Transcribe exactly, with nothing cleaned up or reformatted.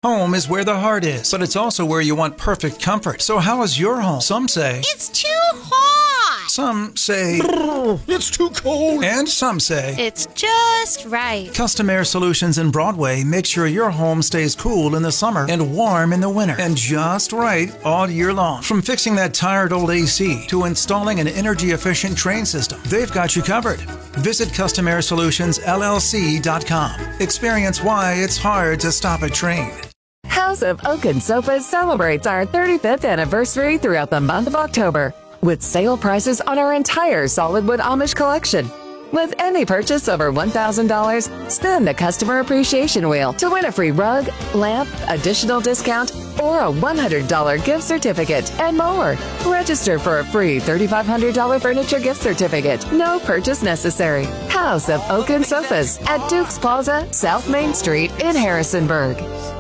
Home is where the heart is, but it's also where you want perfect comfort. So how is your home? Some say it's too hot. Some say it's too cold. And some say it's just right. Custom Air Solutions in Broadway make sure your home stays cool in the summer and warm in the winter and just right all year long. From fixing that tired old A C to installing an energy-efficient train system, they've got you covered. Visit Custom Air Solutions L L C dot com. Experience why it's hard to stop a train. House of Oaken Sofas celebrates our thirty-fifth anniversary throughout the month of October with sale prices on our entire solid wood Amish collection. With any purchase over one thousand dollars, spin the Customer Appreciation Wheel to win a free rug, lamp, additional discount, or a one hundred dollars gift certificate and more. Register for a free thirty-five hundred dollars furniture gift certificate. No purchase necessary. House of Oaken Sofas at Duke's Plaza, South Main Street in Harrisonburg.